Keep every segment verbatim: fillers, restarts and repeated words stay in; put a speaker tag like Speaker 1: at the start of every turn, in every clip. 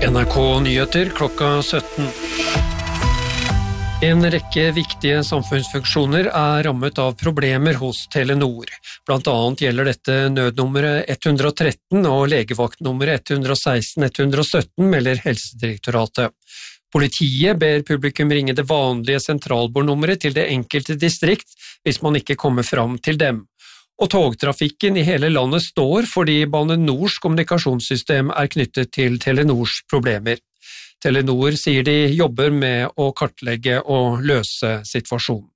Speaker 1: N R K Nyheter klokka sytten. En rekke viktige samfunnsfunksjoner er rammet av problemer hos Telenor. Blant annet gjelder dette nødnummeret ett hundre og tretten og legevaktnummeret ett hundre og seksten ett hundre og sytten, melder Helsedirektoratet. Politiet ber publikum ringe det vanlige sentralbordnummeret til det enkelte distrikt hvis man ikke kommer fram til dem. Og togtrafikken i hele landet står fordi Bane Nors kommunikasjonssystem er knyttet til Telenors problemer. Telenor sier de jobber med å kartlegge og løse situasjonen.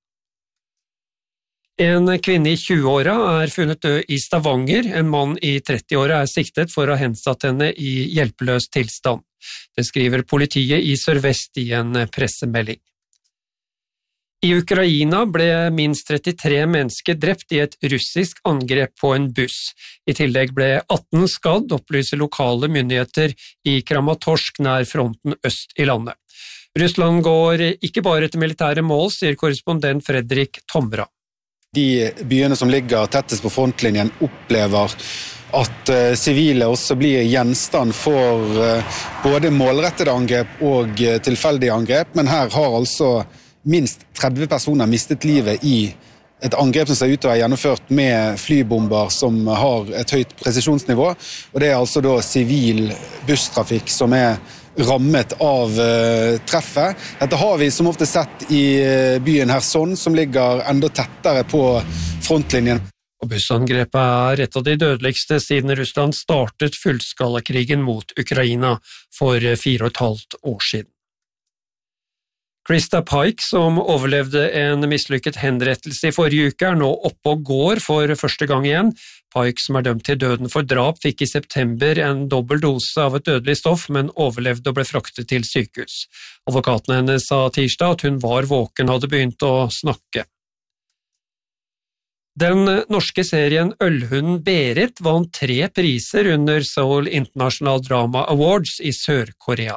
Speaker 1: En kvinne i tjueåra er funnet død i Stavanger. En mann i trettiåra er siktet for å ha hensatt henne i hjelpeløs tilstand. Det skriver politiet i Sør-Vest i en pressemelding. I Ukraina ble minst trettitre mennesker drept i et russisk angrep på en buss. I tillegg ble atten skadd, opplyser lokale myndigheter i Kramatorsk nær fronten øst i landet. Russland går ikke bare etter militære mål, sier korrespondent Fredrik Tomra.
Speaker 2: De byene som ligger tettest på frontlinjen opplever at sivile også blir gjenstand for både målrettede angrep og tilfeldige angrep, men her har altså minst tretti personer mistet livet i et angrep som ser ut til å være gjennomført med flybomber som har et høyt presisjonsnivå, og det er altså da sivil busstrafikk som er rammet av uh, treffet. Dette har vi som ofte sett i uh, byen Kherson, som ligger enda tettere på frontlinjen.
Speaker 1: Og bussangrepet er et av de dødeligste siden Russland startet fullskalakrigen mot Ukraina for fire og et halvt år siden. Krista Pike, som overlevde en mislykket henrettelse i forrige uke, er nå oppe og går for første gang igjen. Pike, som er dømt til døden for drap, fikk i september en dobbel dose av et dødelig stoff, men overlevde og ble fraktet til sykehus. Advokaten hennes sa tirsdag at hun var våken og hadde begynt å snakke. Den norske serien Ølhunden Berit vant tre priser under Seoul International Drama Awards i Sør-Korea.